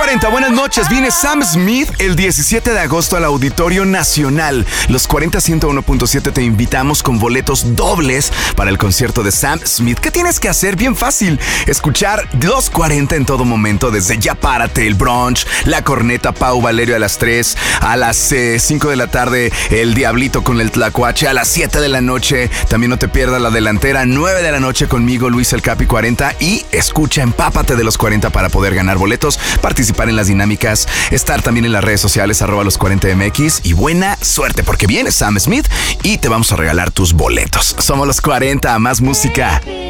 40, buenas noches. Viene Sam Smith el 17 de agosto al Auditorio Nacional. Los 40 101.7 te invitamos con boletos dobles para el concierto de Sam Smith. ¿Qué tienes que hacer? Bien fácil. Escuchar los 40 en todo momento, desde Ya Párate, el brunch, La Corneta, Pau Valerio a las 3, a las 5 de la tarde, El Diablito con el Tlacuache, a las 7 de la noche. También no te pierdas La Delantera, 9 de la noche conmigo, Luis el Capi 40. Y escucha, empápate de los 40 para poder ganar boletos, participar en las dinámicas, estar también en las redes sociales, @los 40mx. Y buena suerte, porque viene Sam Smith y te vamos a regalar tus boletos. Somos los 40, más música.